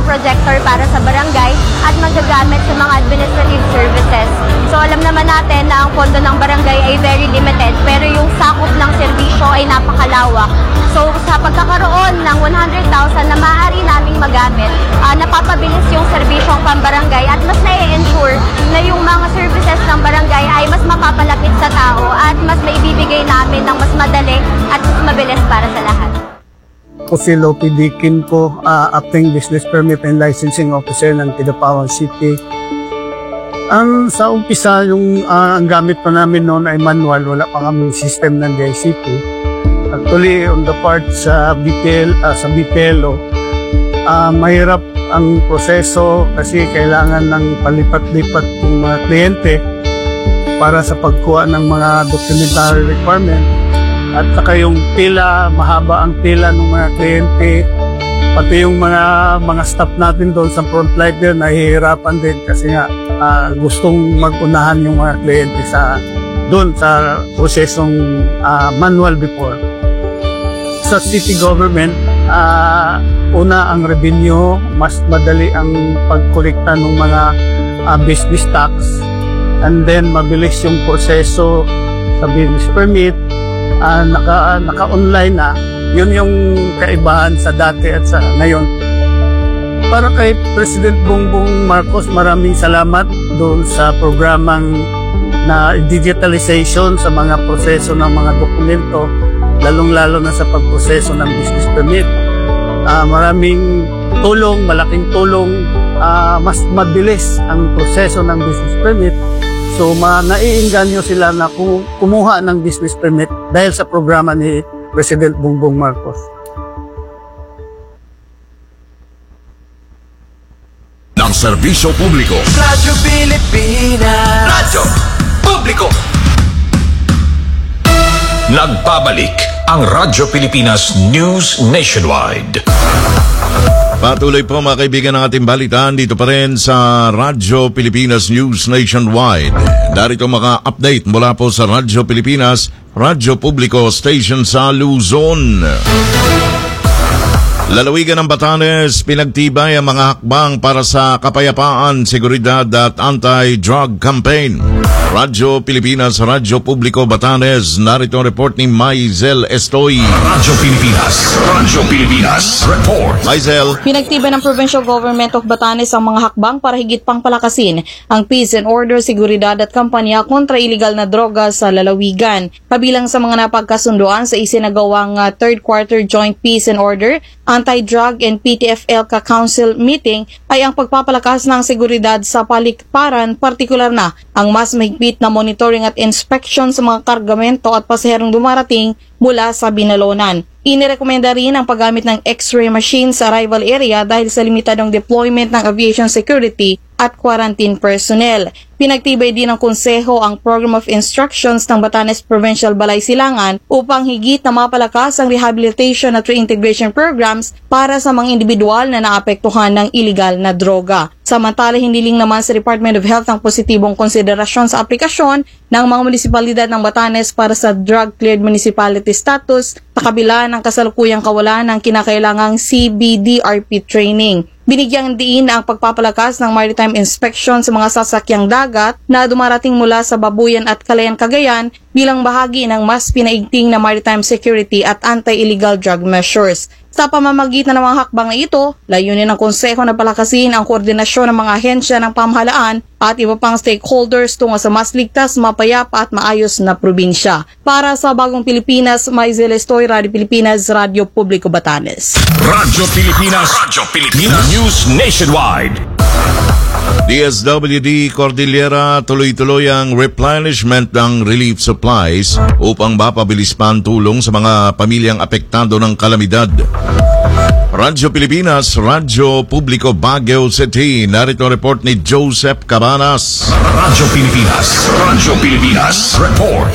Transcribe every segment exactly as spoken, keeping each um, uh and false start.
projector para sa barangay at magagamit sa mga administrative services. So alam naman natin na ang pondo ng barangay ay very limited pero yung sakop ng serbisyo ay napakalawak. So sa pagkakaroon ng one hundred thousand na maaari naming magamit, uh, napapabilis yung serbisyong pambarangay at mas na-ensure na yung mga services ng barangay ay mas mapapalapit sa tao at mas maibibigay namin ng mas madali at mas mabilis para sa lahat. Ako si Lopi Dikin po, uh, Acting Business Permit and Licensing Officer ng Kidapawan City. Ang sa umpisa, yung uh, ang gamit pa namin noon ay manual, wala pa kami system ng D I C T. Actually, on the part sa B P L, uh, sa B P L O, uh, mahirap ang proseso kasi kailangan ng palipat-lipat ng mga kliyente para sa pagkuha ng mga documentary requirement. At saka yung pila, mahaba ang pila ng mga kliyente, pati yung mga mga staff natin doon sa frontliner nahihirapan din kasi nga uh, gustong mag-unahan yung mga kliyente sa doon sa prosesong uh, manual before. Sa city government, uh, una ang revenue, mas madali ang pagkolekta ng mga uh, business tax, and then mabilis yung proseso sa business permit, uh, naka, naka-online na. Yun yung kaibahan sa dati at sa ngayon. Para kay President Bongbong Marcos, maraming salamat doon sa programang na digitalization sa mga proseso ng mga dokumento, lalong-lalo na sa pagproseso ng business permit. Uh, maraming tulong, malaking tulong, uh, mas mabilis ang proseso ng business permit. So, ma naiinganyo sila na kumuha ng business permit dahil sa programa ni President Bongbong Marcos. Ng serbisyo publiko. Radyo Pilipinas. Radyo Publiko. Nagbabalik ang Radyo Pilipinas News Nationwide. Patuloy po mga kaibigan ng ating balitaan dito pa rin sa Radyo Pilipinas News Nationwide. Darito mga update mula po sa Radyo Pilipinas, Radyo Publiko Station sa Luzon. Lalawigan ng Batanes, pinagtibay ang mga hakbang para sa kapayapaan, seguridad at anti-drug campaign. Radyo Pilipinas, Radyo Publiko Batanes, narito ang report ni Maizel Estoy. Radyo Pilipinas, Radyo Pilipinas, report. Maizel. Pinagtibay ng Provincial Government of Batanes ang mga hakbang para higit pang palakasin ang peace and order, seguridad at kampanya kontra iligal na droga sa lalawigan. Kabilang sa mga napagkasunduan sa isinagawang uh, third quarter joint peace and order, anti-drug and P T F L K Council meeting ay ang pagpapalakas ng seguridad sa palikparan, partikular na ang mas mahigpit na monitoring at inspection sa mga kargamento at pasaherong dumarating mula sa Binalonan. Inirekomenda rin ang paggamit ng X-ray machine sa arrival area dahil sa limitadong deployment ng aviation security at quarantine personnel. Pinagtibay din ng konseho ang Program of Instructions ng Batanes Provincial Balay Silangan upang higit na mapalakas ang rehabilitation at reintegration programs para sa mga individual na naapektuhan ng iligal na droga. Samantala, hiniling naman sa Department of Health ang positibong konsiderasyon sa aplikasyon ng mga munisipalidad ng Batanes para sa drug-cleared municipality status sa kabila ng kasalukuyang kawalan ng kinakailangang C B D R P training. Binigyang diin ang pagpapalakas ng maritime inspection sa mga sasakyang dagat na dumarating mula sa Babuyan at Calayan, Cagayan bilang bahagi ng mas pinaigting na maritime security at anti-illegal drug measures. Sa pamamagitan ng mga hakbang na ito, layunin ng konseho na palakasin ang koordinasyon ng mga ahensya ng pamahalaan at iba pang stakeholders tungo sa mas ligtas, mapayapa at maayos na probinsya. Para sa Bagong Pilipinas, Maizel Estoy, Radyo Pilipinas, Radyo Publiko Batanes. Radyo Pilipinas, Radyo Pilipinas News Nationwide. D S W D Cordillera, tuloy-tuloy ang replenishment ng relief supplies upang mapabilis pa ang tulong sa mga pamilyang apektado ng kalamidad. Radyo Pilipinas, Radyo Publiko Baguio City, narito ang report ni Joseph Cabanas. Radyo Pilipinas, Radyo Pilipinas, report.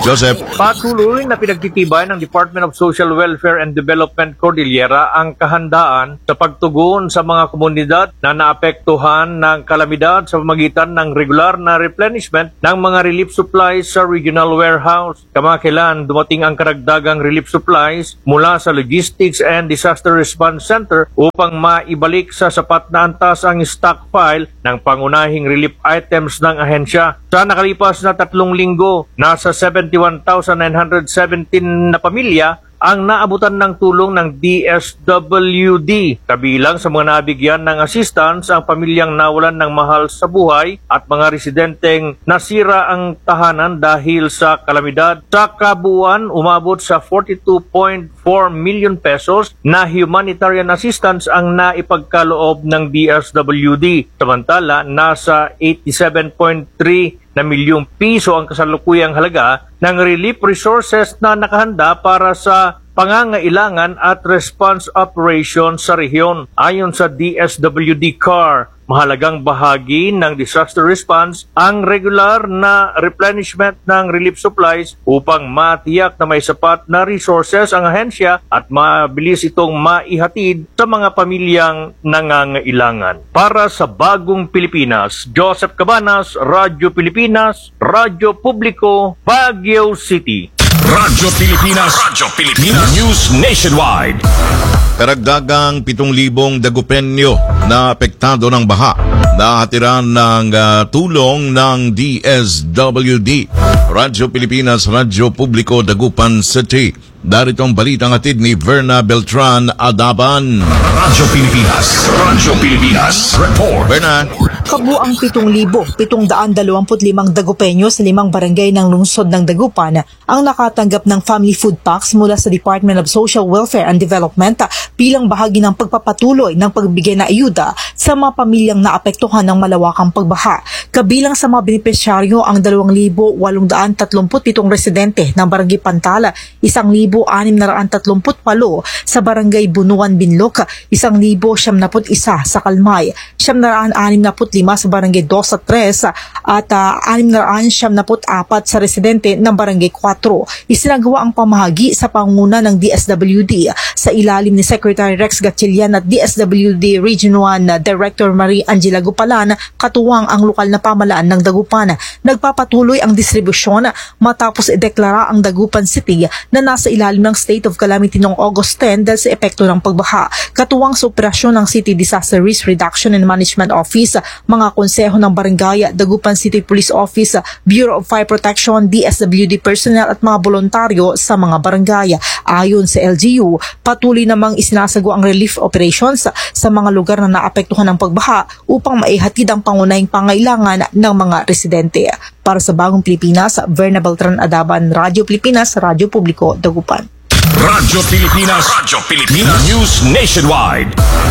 Joseph. Patuloy na pinagtitibay ng Department of Social Welfare and Development Cordillera ang kahandaan sa pagtugon sa mga komunidad na naapektuhan ng kalamidad sa pamagitan ng regular na replenishment ng mga relief supplies sa regional warehouse. Kamakailan dumating ang karagdagang relief supplies mula sa Logistics and Disaster Response Center upang maibalik sa sapat na antas ang stockpile ng pangunahing relief items ng ahensya. Sa nakalipas na tatlong linggo, nasa seventy-one thousand nine hundred seventeen na pamilya ang naabutan ng tulong ng D S W D. Kabilang sa mga nabigyan ng assistance ang pamilyang nawalan ng mahal sa buhay at mga residenteng nasira ang tahanan dahil sa kalamidad. Sa kabuuan, umabot sa forty-two point four million pesos na humanitarian assistance ang naipagkaloob ng D S W D. Samantala, nasa eighty-seven point three na milyong piso ang kasalukuyang halaga ng relief resources na nakahanda para sa pangangailangan at response operations sa rehiyon. Ayon sa D S W D C A R, mahalagang bahagi ng disaster response ang regular na replenishment ng relief supplies upang matiyak na may sapat na resources ang ahensya at mabilis itong maihatid sa mga pamilyang nangangailangan. Para sa Bagong Pilipinas, Joseph Cabanas, Radyo Pilipinas, Radyo Publiko, Baguio City. Radyo Pilipinas. Radyo Pilipinas. News Nationwide. Karagdagang pitong libong dagupenyo na apektado ng baha. Nahatiran ng uh, tulong ng D S W D. Radyo Pilipinas, Radyo Publiko, Dagupan City. Darito ang balitang hatid ni Verna Beltran Adaban. Radyo Pilipinas. Radyo Pilipinas. Report. Verna. Kabuang pitong libo, pitong daan dalawamput limang dagupenyo sa limang barangay ng lungsod ng Dagupan ang nakatanggap ng family food packs mula sa Department of Social Welfare and Development bilang bahagi ng pagpapatuloy ng pagbigay na ayuda sa mga pamilyang naapektuhan ng malawakang pagbaha. Kabilang sa mga benepisyaryo ang dalawang libo walong daan tatlumput pitong residente ng Barangay Pantala, isang libo anim na raan tatlumput walo sa Barangay Bunuan Binloc, isang libo siyam naput isa sa Kalmay, siyam na raan anim naput lima sa Barangay dos at tres at uh, anim na raan siyam naput apat sa residente ng Barangay kwatro. Isinagawa ang pamahagi sa pangunguna ng D S W D sa ilalim ni Secretary Rex Gatchalian at D S W D Region one Director Marie Angela Gupalan, katuwang ang lokal na pamalaan ng Dagupan. Nagpapatuloy ang distribusyon matapos ideklara ang Dagupan City na nasa ilalim ng state of calamity noong August tenth dahil sa epekto ng pagbaha. Katuwang sa operasyon ng City Disaster Risk Reduction and Management Office, mga konseho ng barangay, Dagupan City Police Office, Bureau of Fire Protection, D S W D personnel at mga voluntaryo sa mga barangay. Ayon sa L G U, patuloy namang isinasagawa ang relief operations sa mga lugar na naapektuhan ng pagbaha upang maihatid ang pangunahing pangailangan ng mga residente. Para sa Bagong Pilipinas, Verna Beltran Adaban, Radyo Pilipinas, Radyo Publiko, Dagupan. Radyo Pilipinas. Radyo Pilipinas. News Nationwide.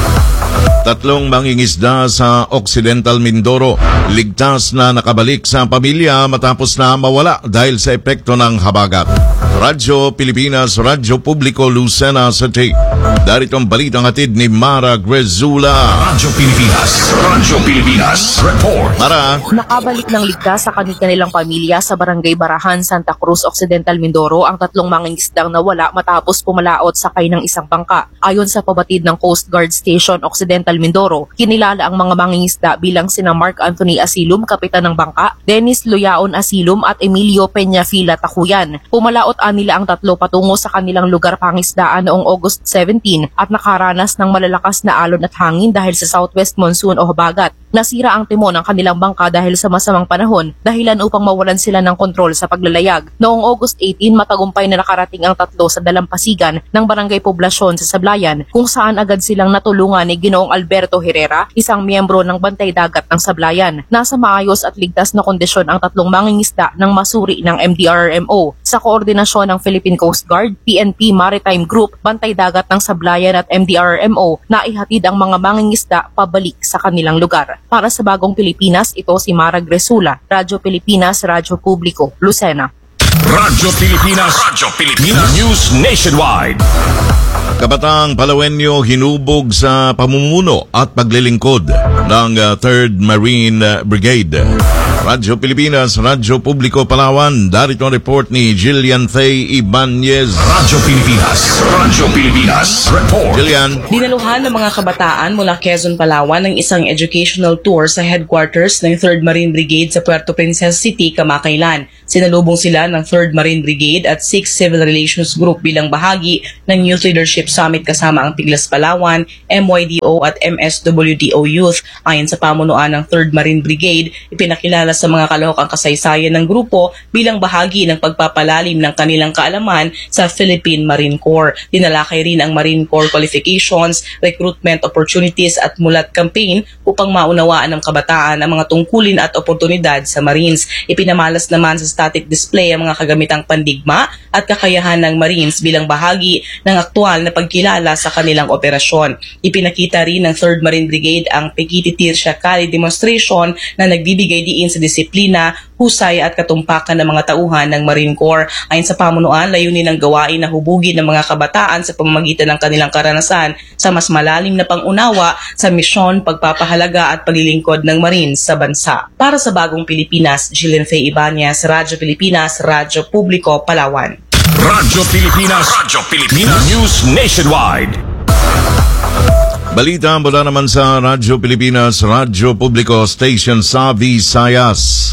Tatlong mangingisda sa Occidental Mindoro ligtas na nakabalik sa pamilya matapos na mawala dahil sa epekto ng habagat. Radyo Pilipinas, Radyo Publiko, Lucena City. Darito ang balitang hatid ni Mara Grezula. Radyo Pilipinas. Radyo Pilipinas. Report. Mara. Nakabalik ng ligtas sa kanilang pamilya sa Barangay Barahan, Santa Cruz, Occidental Mindoro ang tatlong mangingisdang nawala matapos pumalaot sakay ng isang bangka. Ayon sa pabatid ng Coast Guard Station Occidental Mindoro, kinilala ang mga mangingisda bilang sina Mark Anthony Asilum, kapitan ng bangka, Dennis Luyaon Asilum at Emilio Peña Fila Takuyan. Pumalaot nila ang tatlo patungo sa kanilang lugar pangisdaan noong August seventeenth at nakaranas ng malalakas na alon at hangin dahil sa southwest monsoon o habagat. Nasira ang timon ng kanilang bangka dahil sa masamang panahon, dahilan upang mawalan sila ng kontrol sa paglalayag. Noong August eighteenth, matagumpay na nakarating ang tatlo sa dalampasigan ng Barangay Poblasyon sa Sablayan, kung saan agad silang natulungan ni Ginoong Alberto Herrera, isang miyembro ng Bantay Dagat ng Sablayan. Nasa maayos at ligtas na kondisyon ang tatlong mangingisda ng masuri ng M D R R M O sa koordinasyon ng Philippine Coast Guard, P N P Maritime Group, Bantay Dagat ng Sablayan at M D R R M O na ihatid ang mga mangingisda pabalik sa kanilang lugar. Para sa Bagong Pilipinas, ito si Mara Gresula, Radyo Pilipinas, Radyo Publiko, Lucena. Radyo Pilipinas. Radyo Pilipinas. News Nationwide. Kabatang Palawenyo hinubog sa pamumuno at paglilingkod ng uh, third Marine Brigade. Radyo Pilipinas, Radyo Publiko Palawan. Darito ang report ni Jillian Faye Ibanez. Radyo Pilipinas, Radyo Pilipinas, report. Jillian. Dinaluhan ng mga kabataan mula Quezon, Palawan ng isang educational tour sa headquarters ng third Marine Brigade sa Puerto Princesa City, kamakailan. Sinalubong sila ng third Marine Brigade at six Civil Relations Group bilang bahagi ng Youth Leadership Summit kasama ang Piglas Palawan, M Y D O at M S W D O Youth. Ayon sa pamunuan ng third Marine Brigade, ipinakilala sa mga kalahok ang kasaysayan ng grupo bilang bahagi ng pagpapalalim ng kanilang kaalaman sa Philippine Marine Corps. Dinalakay rin ang Marine Corps qualifications, recruitment opportunities at mulat campaign upang maunawaan ng kabataan ang mga tungkulin at oportunidad sa Marines. Ipinamalas naman sa static display ang mga kagamitang pandigma at kakayahan ng Marines bilang bahagi ng aktual na pagkilala sa kanilang operasyon. Ipinakita rin ng third Marine Brigade ang Pekititir Shakali demonstration na nagbibigay diin sa disiplina, husay at katumpakan ng mga tauhan ng Marine Corps. Ayon sa pamunuan, layunin ng gawain na hubugin ng mga kabataan sa pamamagitan ng kanilang karanasan sa mas malalim na pangunawa sa misyon, pagpapahalaga at paglilingkod ng Marines sa bansa. Para sa Bagong Pilipinas, Jillian Faye Ibanez, Radyo Pilipinas, Radyo Publiko, Palawan. Radyo Pilipinas, Radyo Pilipinas, News Nationwide. Balita mula naman sa Radyo Pilipinas, Radyo Publiko Station sa Visayas.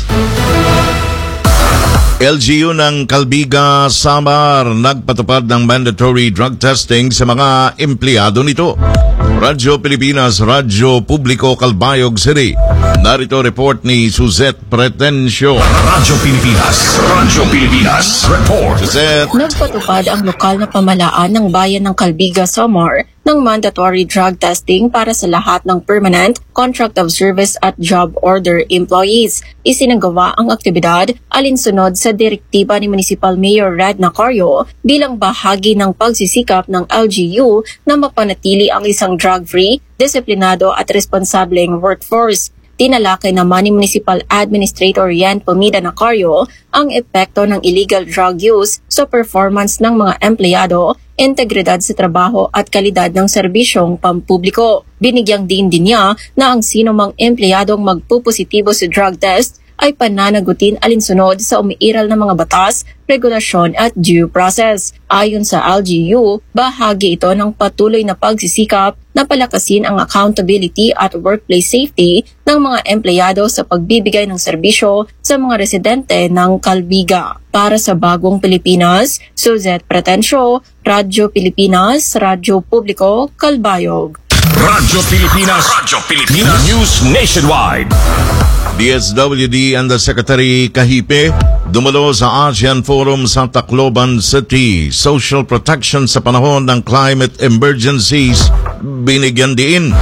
L G U ng Calbiga, Samar nagpatupad ng mandatory drug testing sa mga empleyado nito. Radyo Pilipinas, Radyo Publiko, Calbayog City. Narito report ni Suzette Pretencio. Radyo Pilipinas, Radyo Pilipinas, report. Suzette. Nagpatupad ang lokal na pamahalaan ng bayan ng Calbiga, Samar ng mandatory drug testing para sa lahat ng permanent, contract of service at job order employees. Isinagawa ang aktibidad alinsunod sa direktiba ni Municipal Mayor Red Nacario bilang bahagi ng pagsisikap ng L G U na mapanatili ang isang drug-free, disiplinado at responsableng workforce. Tinalakay naman ni Municipal Administrator Yan Pomida Nacario ang epekto ng illegal drug use sa performance ng mga empleyado, integridad sa trabaho at kalidad ng serbisyong pampubliko. Binigyang din din niya na ang sino mang empleyadong magpupositibo sa drug test ay pananagutin alinsunod sa umiiral na mga batas, regulasyon at due process. Ayon sa L G U, bahagi ito ng patuloy na pagsisikap na palakasin ang accountability at workplace safety ng mga empleyado sa pagbibigay ng serbisyo sa mga residente ng Calbiga. Para sa Bagong Pilipinas, Suzette Pretencio, Radyo Pilipinas, Radyo Publiko, Calbayog. Radyo Pilipinas, Radyo Pilipinas, News Nationwide. D S W D and the Secretary Kahipe dumalo sa ASEAN Forum sa Tacloban City. Social protection sa panahon ng climate emergencies binigyan diin.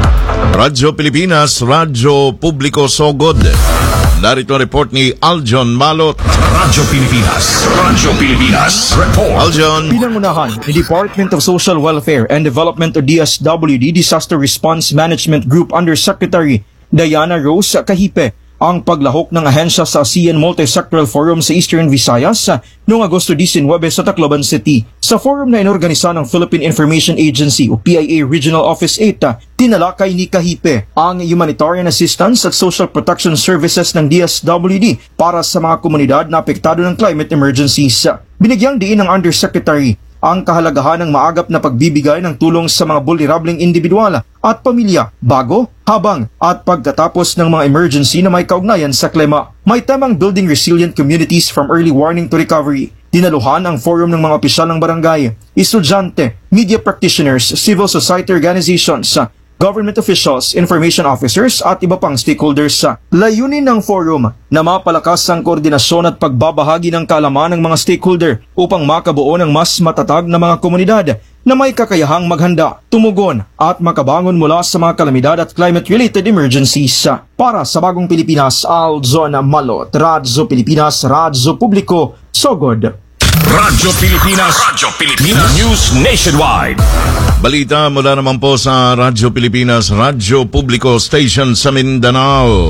Radyo Pilipinas, Radyo Publiko Sogod. Narito report ni Aljon Malot. Radyo Pilipinas, Radyo Pilipinas, report. Aljon. Pinangunahan ni Department of Social Welfare and Development o D S W D Disaster Response Management Group Undersecretary Diana Rose Kahipe ang paglahok ng ahensya sa ASEAN Multisectoral Forum sa Eastern Visayas noong Agosto nineteen sa Tacloban City. Sa forum na inorganisa ng Philippine Information Agency o P I A Regional Office eight, tinalakay ni Kahipe ang humanitarian assistance at social protection services ng D S W D para sa mga komunidad na apektado ng climate emergencies. Binigyang diin ng Undersecretary ang kahalagahan ng maagap na pagbibigay ng tulong sa mga vulnerableng individual at pamilya bago, habang at pagkatapos ng mga emergency na may kaugnayan sa klima. May temang Building Resilient Communities from Early Warning to Recovery. Dinaluhan ang forum ng mga opisyal ng barangay, estudyante, media practitioners, civil society organizations, government officials, information officers at iba pang stakeholders. Layunin ng forum na mapalakas ang koordinasyon at pagbabahagi ng kaalaman ng mga stakeholder upang makabuo ng mas matatag na mga komunidad na may kakayahang maghanda, tumugon at makabangon mula sa mga kalamidad at climate-related emergencies. Para sa Bagong Pilipinas, Aljon Malot, Radyo Pilipinas, Radyo Publiko, Sogod. Radyo Pilipinas, Radyo Pilipinas, News Nationwide. Balita mula naman po sa Radyo Pilipinas, Radyo Publiko Station sa Mindanao.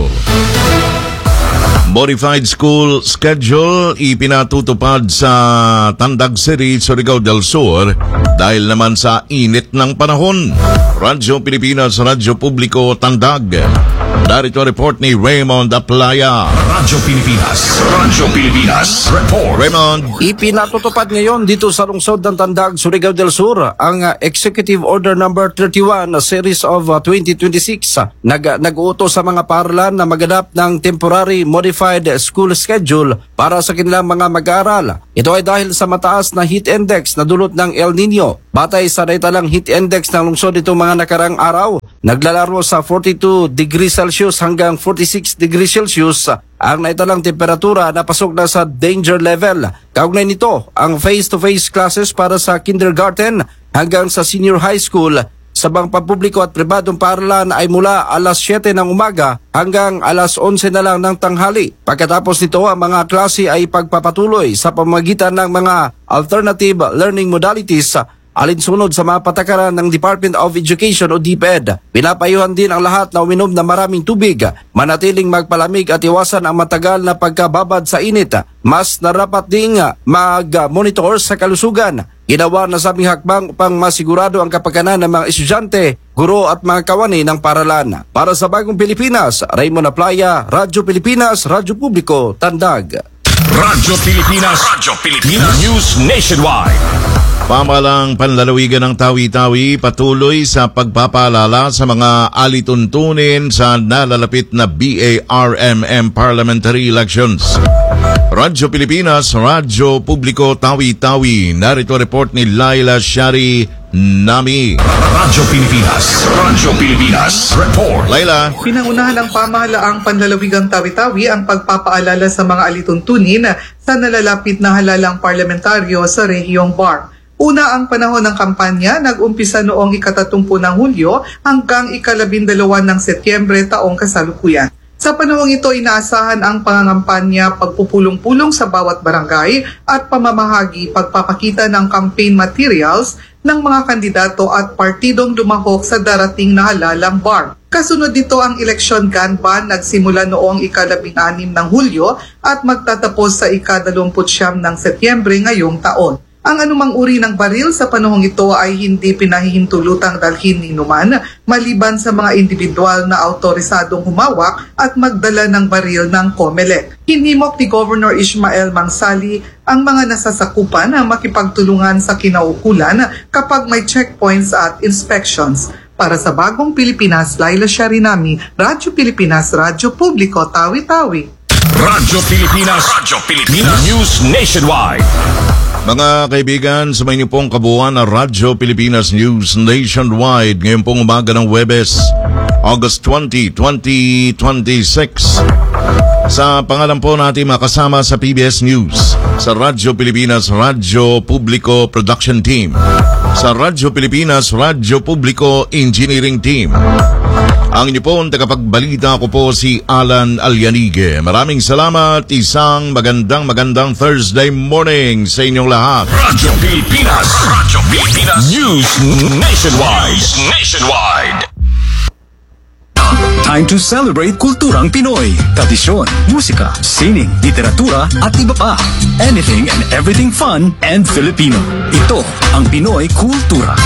Modified school schedule ipinatutupad sa Tandag City, Surigao del Sur dahil naman sa init ng panahon. Radyo Pilipinas, Radyo Publiko, Tandag. Narito ang report ni Raymond Aplaya. Radyo Pilipinas. Radyo Pilipinas. Report. Raymond. Ipinatutupad ngayon dito sa lungsod ng Tandag, Surigao del Sur ang uh, Executive Order number thirty-one, uh, series of uh, twenty twenty-six. Uh, nag, nag-uutos sa mga paaralan na maganap ng temporary modified school schedule para sa kanilang mga mag-aaral. Ito ay dahil sa mataas na heat index na dulot ng El Nino. Batay sa naitalang heat index ng lungsod itong mga nakarang araw, naglalaro sa forty-two degrees Celsius hanggang forty-six degrees Celsius ang naitalang temperatura na pasok na sa danger level. Kaugnay nito ang face-to-face classes para sa kindergarten hanggang sa senior high school sa bang pampubliko at pribadong paaralan ay mula alas siyete ng umaga hanggang alas onse na lang ng tanghali. Pagkatapos nito, ang mga klase ay pagpapatuloy sa pamamagitan ng mga alternative learning modalities alinsunod sa mga patakaran ng Department of Education o DepEd. Pinapayuhan din ang lahat na uminom na maraming tubig, manatiling magpalamig at iwasan ang matagal na pagkababad sa init. Mas narapat ding mag-monitor sa kalusugan. Ginawa na sabing hakbang upang masigurado ang kapakanan ng mga estudyante, guro at mga kawani ng paralan. Para sa Bagong Pilipinas, Raymond Aplaya, Radyo Pilipinas, Radyo Publiko, Tandag. Radyo Pilipinas. Radyo Pilipinas. News Nationwide. Pamalang panlalawigan ng Tawi-Tawi patuloy sa pagpapaalala sa mga alituntunin sa nalalapit na B A R M M parliamentary elections. Radyo Pilipinas, Radyo Publiko, Tawi-Tawi. Narito report ni Laila Shari Nami. Radyo Pilipinas. Radyo Pilipinas. Report. Laila. Pinangunahan ng pamahalaang panlalawigang Tawi-Tawi ang pagpapaalala sa mga alituntunin sa nalalapit na halalang parlamentaryo sa rehiyong B A R. Una ang panahon ng kampanya, nag-umpisa noong ikatatumpu ng Hulyo hanggang ikalabindalawa ng Setyembre taong kasalukuyan. Sa panahong ito, inaasahan ang pangangampanya, pagpupulong-pulong sa bawat barangay at pamamahagi, pagpapakita ng campaign materials ng mga kandidato at partidong lumahok sa darating na halalang B A R. Kasunod dito ang election gun ban, nagsimula noong ikalabing-anim ng Hulyo at magtatapos sa ikadalawamputsyam ng Setyembre ngayong taon. Ang anumang uri ng baril sa panahong ito ay hindi pinahihintulutang dalhin ni numan maliban sa mga individual na autorisadong humawak at magdala ng baril ng COMELEC. Hinimok ni Governor Ishmael Mangsali ang mga nasasakupan na makipagtulungan sa kinaukulan kapag may checkpoints at inspections. Para sa Bagong Pilipinas, Laila Sharinami, Radyo Pilipinas, Radyo Publiko, Tawi-Tawi. Radyo Pilipinas. Radyo Pilipinas. News Nationwide. Mga kaibigan, sa may pong kabuuan na Radyo Pilipinas News Nationwide ngayon pong umaga ng Huwebes, August twentieth, twenty twenty-six. Sa pangalan po natin makasama sa P B S News, sa Radyo Pilipinas, Radyo Publiko Production Team, sa Radyo Pilipinas, Radyo Publiko Engineering Team. Ang inyo pong tagapagbalita ko po si Alan Alyanige. Maraming salamat. Isang magandang magandang Thursday morning sa inyong lahat. Radyo Pilipinas. Radyo Pilipinas. News Nationwide. Nationwide. Time to celebrate kulturang Pinoy. Tradisyon, musika, sining, literatura at iba pa. Anything and everything fun and Filipino. Ito ang Pinoy Kultura.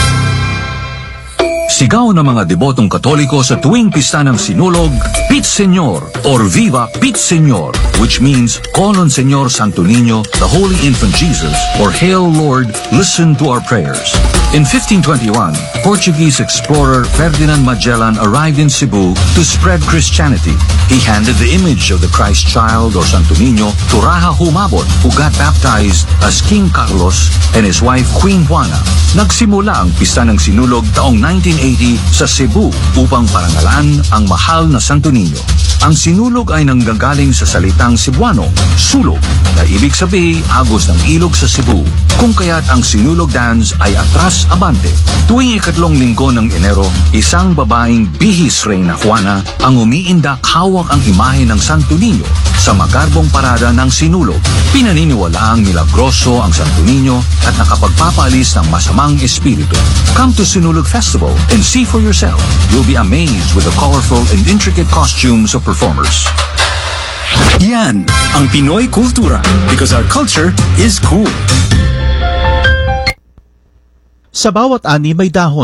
Sigaw ng mga debotong Katoliko sa tuwing pista ng Sinulog, Pit Señor or Viva Pit Señor, which means call on Señor Santo Niño, the Holy Infant Jesus, or Hail Lord, listen to our prayers. In fifteen twenty-one, Portuguese explorer Ferdinand Magellan arrived in Cebu to spread Christianity. He handed the image of the Christ child or Santo Niño to Raja Humabon, who got baptized as King Carlos and his wife Queen Juana. Nagsimula ang pista ng Sinulog taong nineteen eighty sa Cebu upang parangalan ang mahal na Santo Niño. Ang Sinulog ay nanggagaling sa salitang Cebuano, sulog, na ibig sabihin agos ng ilog sa Cebu, kung kaya't ang Sinulog dance ay atras abante. Tuwing ikatlong linggo ng Enero, isang babaeng bihis Reyna Juana ang umiindak hawak ang imahe ng Santo Niño sa magarbong parada ng Sinulog. Pinaniniwalaang milagroso ang Santo Niño at nakapagpapaalis ng masamang espiritu. Come to Sinulog Festival and see for yourself. You'll be amazed with the colorful and intricate costumes of performers. Yan ang Pinoy Kultura, because our culture is cool. Sa bawat ani may dahon,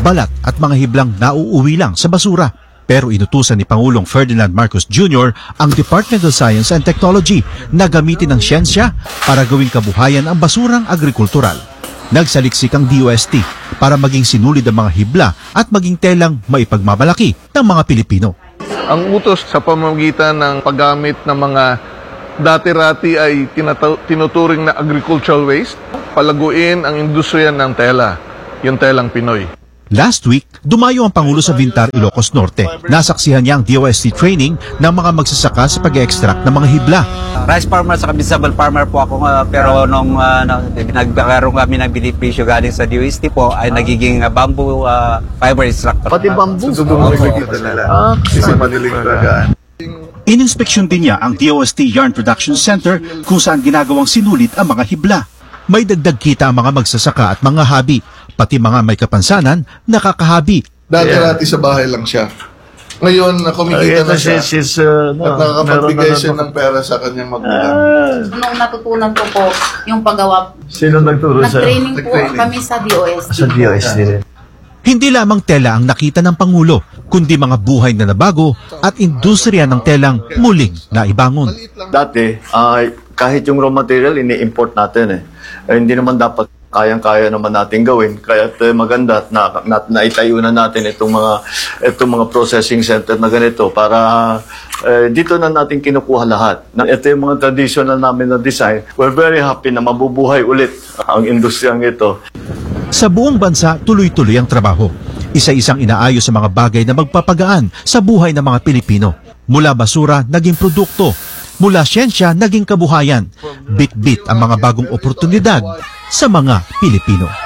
balat at mga hiblang nauuwi lang sa basura. Pero inutusan ni Pangulong Ferdinand Marcos Junior ang Department of Science and Technology na gamitin ang siyensya para gawing kabuhayan ang basurang agrikultural. Nagsaliksik ang D O S T para maging sinulid ang mga hibla at maging telang maipagmamalaki ng mga Pilipino. Ang utos sa pamamagitan ng paggamit ng mga dati-rati ay tinataw- tinuturing na agricultural waste, palaguin ang industriya ng tela, yung telang Pinoy. Last week, dumayo ang Pangulo sa Vintar, Ilocos Norte. Nasaksihan niya ang D O S T training ng mga magsasaka sa pag-extract ng mga hibla. Rice farmer sa vegetable farmer po ako, uh, pero nung uh, nagkaroon kami ng benepisyo galing sa D O S T po ay nagiging uh, bamboo uh, fiber extractor. Pati bamboo? Ah, kasi madiling talaga. Ininspeksyon din niya ang D O S T Yarn Production Center kung saan ginagawang sinulit ang mga hibla. May dagdag kita ang mga magsasaka at mga habi, pati mga may kapansanan, nakakahabi. Dati-rati sa bahay lang siya. Ngayon, kumikita na siya uh, at nakakapagbigay siya ng pera sa kanyang magulang. Nung natutunan ko po yung paggawa, Sino nagturo sa... nag-training po kami sa D O S T. Sa D O S T rin. Hindi lamang tela ang nakita ng Pangulo, kundi mga buhay na nabago at industriya ng telang muling naibangon. Dati, ah, kahit yung raw material, ini-import natin eh. Eh, hindi naman dapat kayang-kaya naman natin gawin. Kaya uh, maganda na, na naitayo na natin itong mga itong mga processing center na ganito para uh, dito na natin kinukuha lahat. Na, ito yung mga traditional namin na design. We're very happy na mabubuhay ulit ang industriyang ito. Sa buong bansa, tuloy-tuloy ang trabaho. Isa-isang inaayos sa mga bagay na magpapagaan sa buhay ng mga Pilipino. Mula basura, naging produkto. Mula siyensya, naging kabuhayan. Bit-bit ang mga bagong oportunidad sa mga Pilipino.